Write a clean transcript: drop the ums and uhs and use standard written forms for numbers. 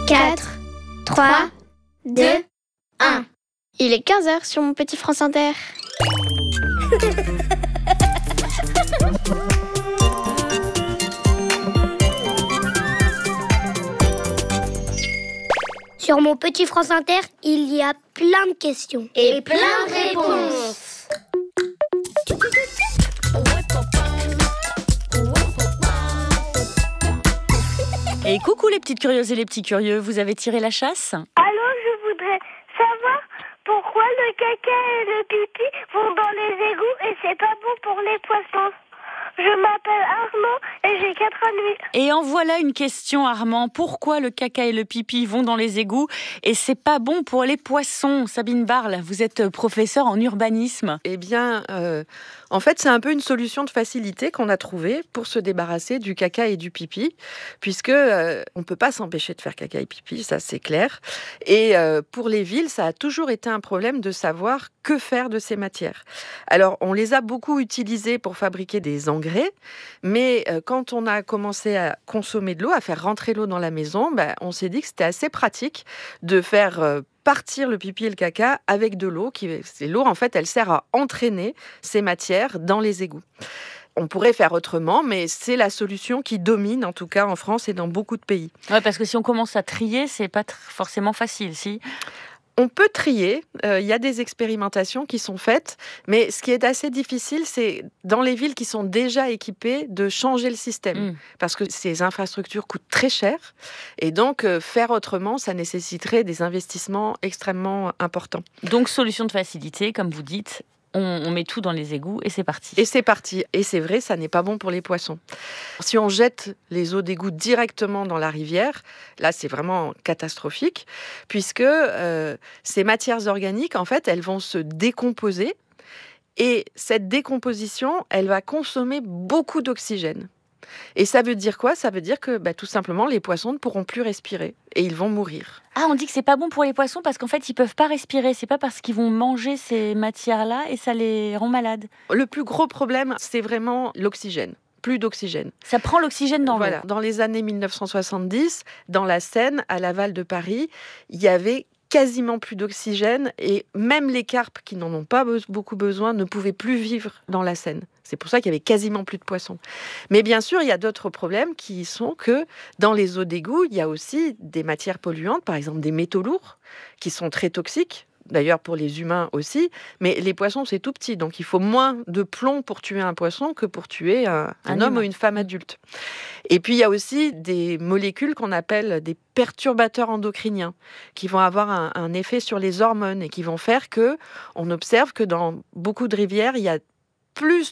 4, 3, 2, 1. Il est 15h sur mon petit France Inter. Sur mon petit France Inter, il y a plein de questions. Et plein de réponses. Et coucou les petites curieuses et les petits curieux, vous avez tiré la chasse ? Alors, je voudrais savoir pourquoi le caca et le pipi vont dans les égouts et c'est pas bon pour les poissons. Je m'appelle Armand et j'ai 4 ans et demi. Et en voilà une question, Armand. Pourquoi le caca et le pipi vont dans les égouts et c'est pas bon pour les poissons ? Sabine Barle, vous êtes professeure en urbanisme. Eh bien, en fait, c'est un peu une solution de facilité qu'on a trouvée pour se débarrasser du caca et du pipi, puisque on ne peut pas s'empêcher de faire caca et pipi, ça c'est clair. Et pour les villes, ça a toujours été un problème de savoir que faire de ces matières. Alors, on les a beaucoup utilisées pour fabriquer des engrais, mais quand on a commencé à consommer de l'eau, à faire rentrer l'eau dans la maison, on s'est dit que c'était assez pratique de faire partir le pipi et le caca avec de l'eau. L'eau, en fait, elle sert à entraîner ces matières dans les égouts. On pourrait faire autrement, mais c'est la solution qui domine, en tout cas en France et dans beaucoup de pays. Ouais, parce que si on commence à trier, c'est pas forcément facile, si. On peut trier, il y a des expérimentations qui sont faites, mais ce qui est assez difficile, c'est dans les villes qui sont déjà équipées de changer le système, parce que ces infrastructures coûtent très cher, et donc faire autrement, ça nécessiterait des investissements extrêmement importants. Donc solution de facilité, comme vous dites, on met tout dans les égouts et c'est parti. Et c'est parti. Et c'est vrai, ça n'est pas bon pour les poissons. Si on jette les eaux d'égout directement dans la rivière, là, c'est vraiment catastrophique, puisque ces matières organiques, en fait, elles vont se décomposer. Et cette décomposition, elle va consommer beaucoup d'oxygène. Et ça veut dire quoi ? Ça veut dire que tout simplement, les poissons ne pourront plus respirer et ils vont mourir. Ah, on dit que c'est pas bon pour les poissons parce qu'en fait, ils peuvent pas respirer. C'est pas parce qu'ils vont manger ces matières-là et ça les rend malades. Le plus gros problème, c'est vraiment l'oxygène. Plus d'oxygène. Ça prend l'oxygène dans l'eau. Voilà. Dans les années 1970, dans la Seine, à l'aval de Paris, il y avait quasiment plus d'oxygène et même les carpes qui n'en ont pas beaucoup besoin ne pouvaient plus vivre dans la Seine. C'est pour ça qu'il y avait quasiment plus de poissons. Mais bien sûr, il y a d'autres problèmes qui sont que dans les eaux d'égout, il y a aussi des matières polluantes, par exemple des métaux lourds qui sont très toxiques. D'ailleurs pour les humains aussi, mais les poissons c'est tout petit, donc il faut moins de plomb pour tuer un poisson que pour tuer un homme ou une femme adulte. Et puis il y a aussi des molécules qu'on appelle des perturbateurs endocriniens, qui vont avoir un effet sur les hormones et qui vont faire que on observe que dans beaucoup de rivières, il y a plus